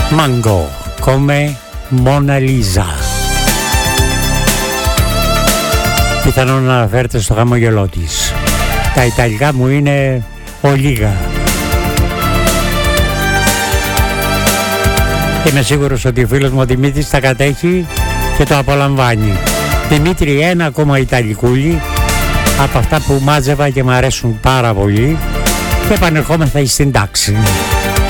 Mango, come Mona Lisa. Πιθανόν να αναφέρεται στο χαμόγελό της. Τα ιταλικά μου είναι ολίγα. Είμαι σίγουρος ότι ο φίλος μου ο Δημήτρης τα κατέχει και το απολαμβάνει. Δημήτρη, ένα ακόμα ιταλικούλι από αυτά που μάζευα και μου αρέσουν πάρα πολύ και επανερχόμεθα στην τάξη.